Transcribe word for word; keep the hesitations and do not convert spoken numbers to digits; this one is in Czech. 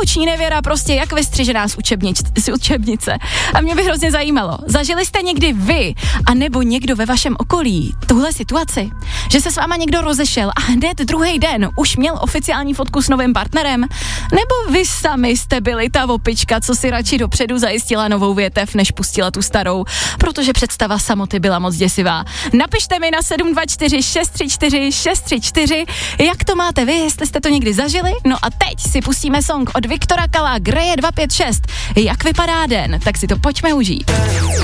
emoční nevěra, prostě jak vystřižená z, učebnic, z učebnice. A mě by hrozně zajímalo, zažili jste někdy vy, anebo někdo ve vašem okolí tuhle situaci, že se s váma někdo rozešel a hned druhý den už měl oficiální fotku s novým partnerem? Nebo vy sami jste byli ta opička, co si radši dopředu zajistila novou větev, než pustila tu starou, protože představa samoty byla moc děsivá. Napište mi na sedm dva čtyři šest tři čtyři šest tři čtyři, jak to máte vy, jestli jste to někdy zažili. No a teď si pustíme song od Viktora Kala, Greje dva pět šest. Jak vypadá den, tak si to pojďme užít.